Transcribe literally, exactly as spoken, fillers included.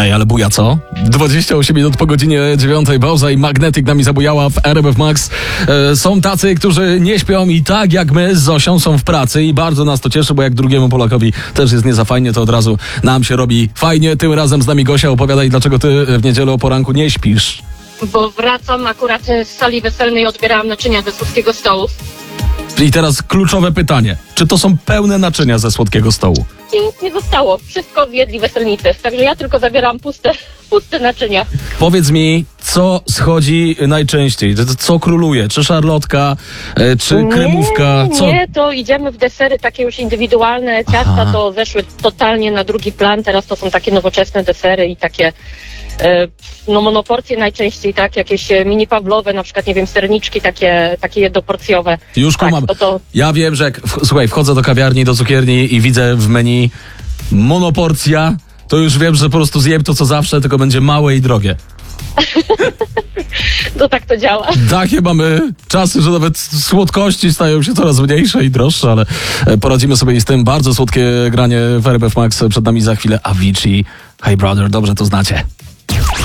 Ej, ale buja co? dwadzieścia osiem minut po godzinie dziewiątej, Bauza i Magnetic nami zabujała w R M F Max. E, są tacy, którzy nie śpią i tak jak my z Zosią są w pracy i bardzo nas to cieszy, bo jak drugiemu Polakowi też jest nie za fajnie, to od razu nam się robi fajnie. Tym razem z nami Gosia, opowiadaj, dlaczego ty w niedzielę o poranku nie śpisz. Bo wracam akurat z sali weselnej, odbierałam naczynia ze słodkiego stołu. I teraz kluczowe pytanie. Czy to są pełne naczynia ze słodkiego stołu? I nic nie zostało. Wszystko zjedli weselnicy. Także ja tylko zabieram puste, puste naczynia. Powiedz mi, co schodzi najczęściej? Co króluje? Czy szarlotka, e, czy kremówka? Co? Nie, to idziemy w desery takie już indywidualne. Ciasta Aha. to zeszły totalnie na drugi plan. Teraz to są takie nowoczesne desery i takie e, no monoporcje najczęściej, tak? Jakieś mini pawlowe, na przykład, nie wiem, serniczki takie, takie jednoporcjowe. Już tak, kumam. to, to... Ja wiem, że jak, w, słuchaj, wchodzę do kawiarni, do cukierni i widzę w menu monoporcja, to już wiem, że po prostu zjem to co zawsze, tylko będzie małe i drogie. To tak to działa. Takie mamy czasy, że nawet słodkości stają się coraz mniejsze i droższe, ale poradzimy sobie i z tym. Bardzo słodkie granie w R M F Max. Przed nami za chwilę Avicii. Hey Brother, dobrze to znacie.